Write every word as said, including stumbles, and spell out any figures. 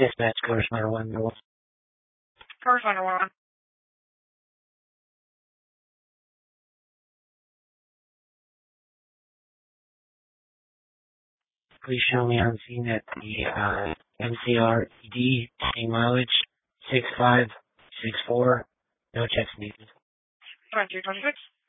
Dispatch, course number one. Course number one. Please show me on scene at the uh, M C R E D, same mileage, six five six four, no checks needed. twenty-two twenty-six.